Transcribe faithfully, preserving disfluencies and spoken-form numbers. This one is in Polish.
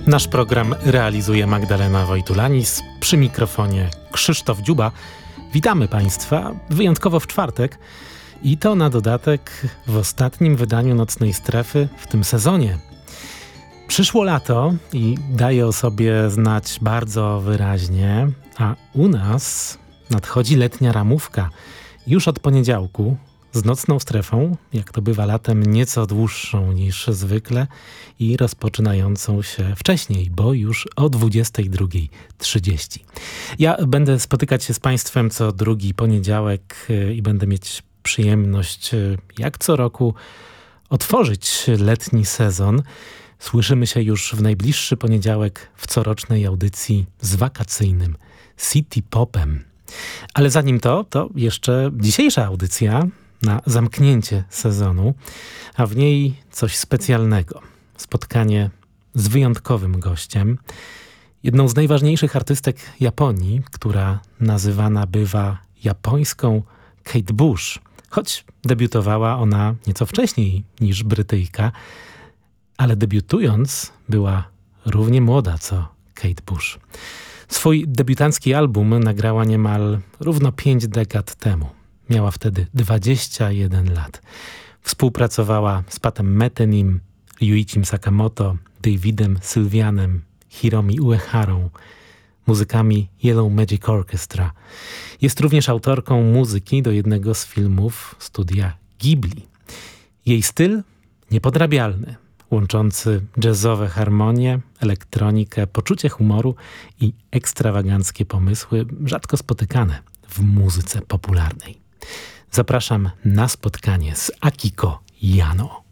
Nasz program realizuje Magdalena Wojtulanis, przy mikrofonie Krzysztof Dziuba. Witamy Państwa wyjątkowo w czwartek i to na dodatek w ostatnim wydaniu Nocnej Strefy w tym sezonie. Przyszło lato i daje o sobie znać bardzo wyraźnie, a u nas nadchodzi letnia ramówka. Już od poniedziałku z Nocną Strefą, jak to bywa latem, nieco dłuższą niż zwykle i rozpoczynającą się wcześniej, bo już o dwudziestej drugiej trzydzieści. Ja będę spotykać się z Państwem co drugi poniedziałek i będę mieć przyjemność, jak co roku, otworzyć letni sezon. Słyszymy się już w najbliższy poniedziałek w corocznej audycji z wakacyjnym City Popem. Ale zanim to, to jeszcze dzisiejsza audycja na zamknięcie sezonu, a w niej coś specjalnego. Spotkanie z wyjątkowym gościem, jedną z najważniejszych artystek Japonii, która nazywana bywa japońską Kate Bush, choć debiutowała ona nieco wcześniej niż Brytyjka, ale debiutując była równie młoda co Kate Bush. Swój debiutancki album nagrała niemal równo pięć dekad temu. Miała wtedy dwadzieścia jeden lat. Współpracowała z Patem Methenim, Ryuichim Sakamoto, Davidem Sylvianem, Hiromi Ueharą, muzykami Yellow Magic Orchestra. Jest również autorką muzyki do jednego z filmów studia Ghibli. Jej styl niepodrabialny, łączący jazzowe harmonie, elektronikę, poczucie humoru i ekstrawaganckie pomysły, rzadko spotykane w muzyce popularnej. Zapraszam na spotkanie z Akiko Yano.